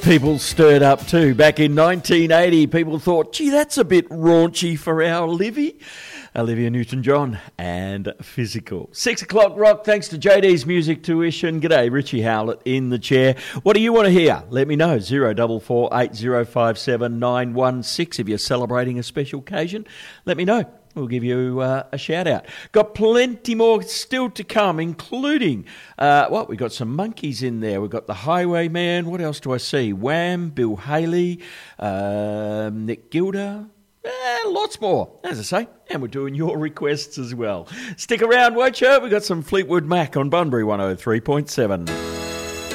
People stirred up too. Back in 1980, people thought, gee, that's a bit raunchy for our Livy. Olivia Newton-John and Physical. 6 o'clock rock, thanks to JD's Music Tuition. G'day, Richie Howlett in the chair. What do you want to hear? Let me know. 0448 057 916. If you're celebrating a special occasion, let me know. We'll give you a shout out. Got plenty more still to come, including, we've got some monkeys in there. We've got the Highwayman. What else do I see? Wham, Bill Haley, Nick Gilder. Lots more, as I say. And we're doing your requests as well. Stick around, won't you? We've got some Fleetwood Mac on Bunbury 103.7.